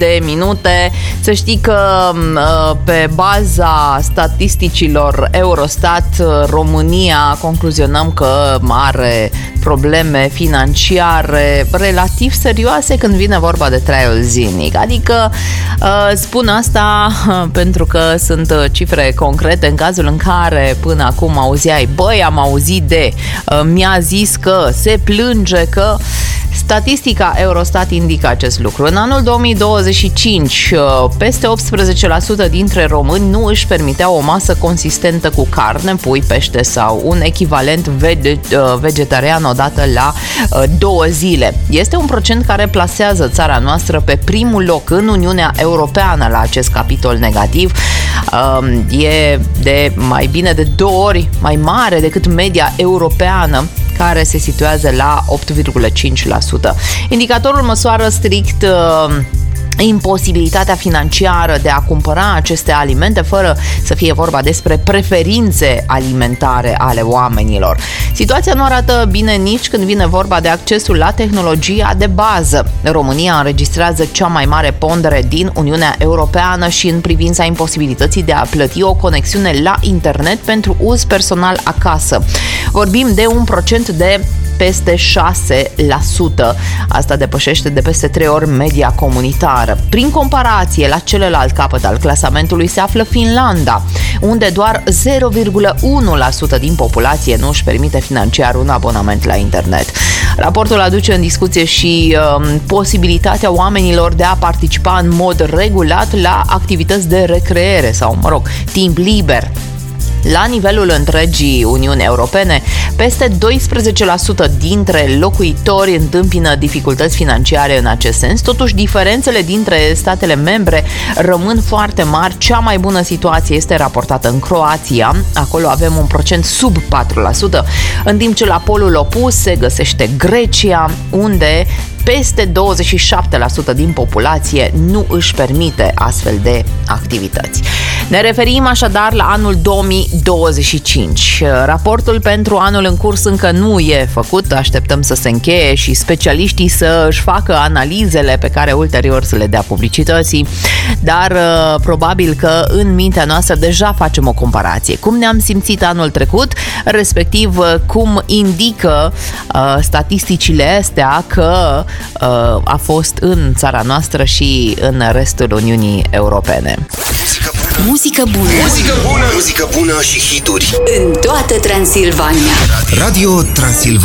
de minute. Să știi că pe baza statisticilor Eurostat, România concluzionăm că are probleme financiare relativ serioase când vine vorba de traiul zilnic. Adică spun asta pentru că sunt cifre concrete în cazul în care până acum auzeai, băi, am auzit de, mi-a zis că, se plânge că. Statistica Eurostat indică acest lucru. În anul 2025, peste 18% dintre români nu își permiteau o masă consistentă cu carne, pui, pește sau un echivalent vegetarian odată la 2 zile. Este un procent care plasează țara noastră pe primul loc în Uniunea Europeană la acest capitol negativ. E de mai bine de 2 ori mai mare decât media europeană, care se situează la 8,5%. Indicatorul măsoară strict imposibilitatea financiară de a cumpăra aceste alimente fără să fie vorba despre preferințe alimentare ale oamenilor. Situația nu arată bine nici când vine vorba de accesul la tehnologia de bază. România înregistrează cea mai mare pondere din Uniunea Europeană și în privința imposibilității de a plăti o conexiune la internet pentru uz personal acasă. Vorbim de un procent de peste 6%. Asta depășește de peste 3 ori media comunitară. Prin comparație, la celălalt capăt al clasamentului se află Finlanda, unde doar 0,1% din populație nu își permite financiar un abonament la internet. Raportul aduce în discuție și posibilitatea oamenilor de a participa în mod regulat la activități de recreere sau, timp liber. La nivelul întregii Uniuni Europene, peste 12% dintre locuitori întâmpină dificultăți financiare în acest sens. Totuși, diferențele dintre statele membre rămân foarte mari. Cea mai bună situație este raportată în Croația. Acolo avem un procent sub 4%, în timp ce la polul opus se găsește Grecia, unde peste 27% din populație nu își permite astfel de activități. Ne referim așadar la anul 2025. Raportul pentru anul în curs încă nu e făcut, așteptăm să se încheie și specialiștii să își facă analizele pe care ulterior să le dea publicității, dar probabil că în mintea noastră deja facem o comparație. Cum ne-am simțit anul trecut, respectiv cum indică statisticile astea că a fost în țara noastră și în restul Uniunii Europene. Muzică bună. Muzică bună. Muzică bună și hituri în toată Transilvania. Radio Transilvania.